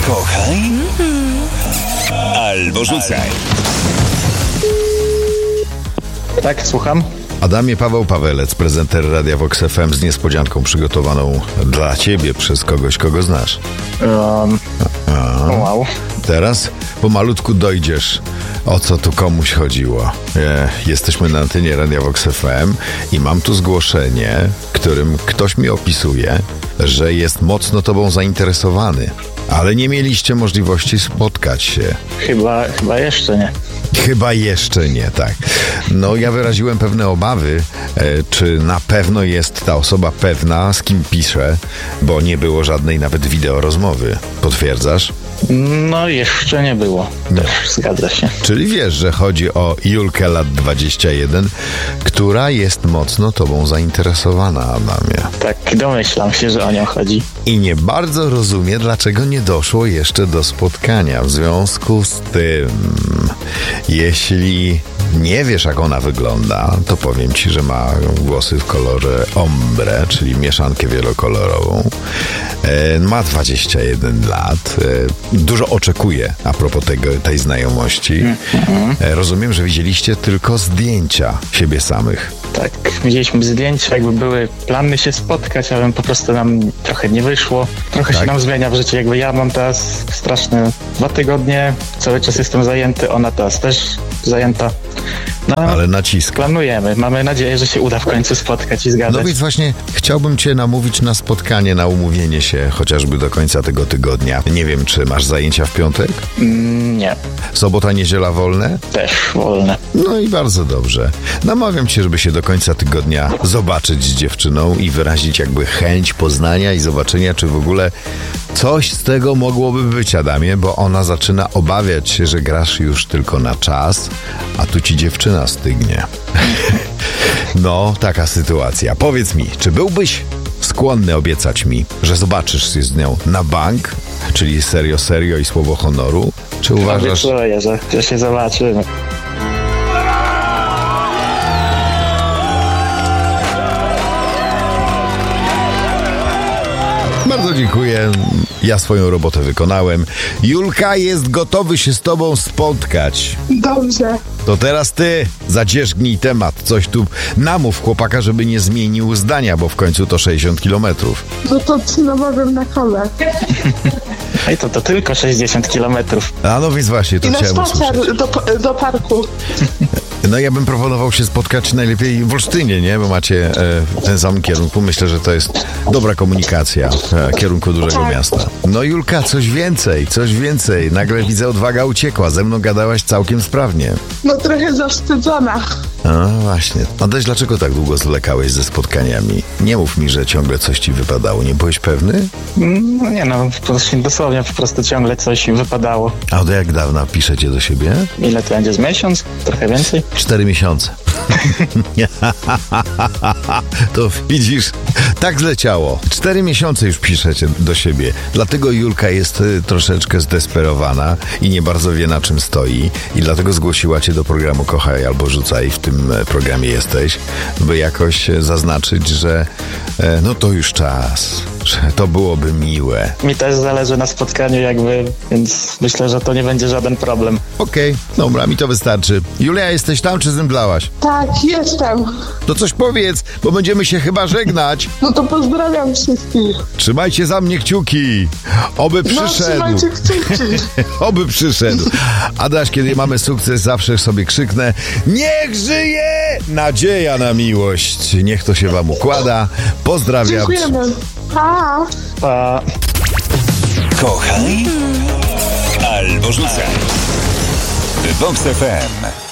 Kochaj albo rzucaj. Tak, słucham. Adamie, Paweł Pawelec, prezenter Radia Vox FM z niespodzianką przygotowaną dla ciebie przez kogoś, kogo znasz. Wow. Teraz pomalutku dojdziesz, o co tu komuś chodziło. Jesteśmy na antenie Radia Vox FM i mam tu zgłoszenie, którym ktoś mi opisuje, że jest mocno tobą zainteresowany, ale nie mieliście możliwości spotkać się. Chyba jeszcze nie. Chyba jeszcze nie, tak. No ja wyraziłem pewne obawy, czy na pewno jest ta osoba pewna, z kim pisze, bo nie było żadnej nawet wideorozmowy. Potwierdzasz? No jeszcze nie było. Też zgadza się. Czyli wiesz, że chodzi o Julkę lat 21, która jest mocno tobą zainteresowana, Adamie. Tak, domyślam się, że o nią chodzi. I nie bardzo rozumie, dlaczego nie doszło jeszcze do spotkania. W związku z tym, jeśli nie wiesz, jak ona wygląda, to powiem ci, że ma włosy w kolorze ombre, czyli mieszankę wielokolorową. Ma 21 lat. Dużo oczekuje a propos tej znajomości. Rozumiem, że widzieliście tylko zdjęcia siebie samych. Tak, widzieliśmy zdjęcia, jakby były plany się spotkać, ale po prostu nam trochę nie wyszło. Trochę się nam zmienia w życiu, jakby ja mam teraz straszne 2 tygodnie, cały czas jestem zajęty, ona teraz też zajęta. No, ale naciska. Planujemy, mamy nadzieję, że się uda w końcu spotkać i zgadać. No więc właśnie chciałbym cię namówić na spotkanie, na umówienie się chociażby do końca tego tygodnia. Nie wiem, czy masz zajęcia w piątek? Nie. Sobota, niedziela wolne? Też wolne. No i bardzo dobrze. Namawiam cię, żeby się do końca tygodnia zobaczyć z dziewczyną i wyrazić jakby chęć poznania i zobaczenia, czy w ogóle coś z tego mogłoby być, Adamie, bo ona zaczyna obawiać się, że grasz już tylko na czas, a tu ci dziewczyna stygnie. No, taka sytuacja. Powiedz mi, czy byłbyś skłonny obiecać mi, że zobaczysz się z nią na bank, czyli serio i słowo honoru? Czy uważasz... Obiecuję, że się zobaczymy. Bardzo dziękuję. Ja swoją robotę wykonałem. Julka jest gotowy się z tobą spotkać. Dobrze. To teraz ty zadzierzgnij temat. Coś tu namów chłopaka, żeby nie zmienił zdania, bo w końcu to 60 kilometrów. No to ci namawiam na kole. Ej, to tylko 60 kilometrów. A no więc właśnie, to I na chciałem spacer usłyszeć. do parku. No ja bym proponował się spotkać najlepiej w Olsztynie, nie? Bo macie w tym samym kierunku. Myślę, że to jest dobra komunikacja w kierunku dużego miasta. No Julka, coś więcej. Nagle widzę, odwaga uciekła. Ze mną gadałaś całkiem sprawnie. No trochę zawstydzona. A właśnie. Adaś, dlaczego tak długo zwlekałeś ze spotkaniami? Nie mów mi, że ciągle coś ci wypadało. Nie byłeś pewny? No nie, dosłownie po prostu ciągle coś wypadało. A od jak dawna piszecie do siebie? Ile to będzie? Z miesiąc? Trochę więcej? 4 miesiące. To widzisz, tak zleciało. 4 miesiące już piszecie do siebie. Dlatego Julka jest troszeczkę zdesperowana i nie bardzo wie, na czym stoi. I dlatego zgłosiła cię do programu Kochaj albo Rzucaj. W tym programie jesteś, by jakoś zaznaczyć, że no to już czas, że to byłoby miłe. Mi też zależy na spotkaniu jakby, więc myślę, że to nie będzie żaden problem. Okej, dobra, mi to wystarczy. Julia, jesteś tam, czy zemdlałaś? Tak, jestem. To coś powiedz, bo będziemy się chyba żegnać. No to pozdrawiam wszystkich. Trzymajcie za mnie kciuki. Oby No, przyszedł. trzymajcie kciuki. Oby przyszedł. Adaś, kiedy mamy sukces, zawsze sobie krzyknę: niech żyje nadzieja na miłość. Niech to się wam układa. Pozdrawiam. Dziękujemy. Pa. Pa. Kochaj albo rzucaj. Vox FM.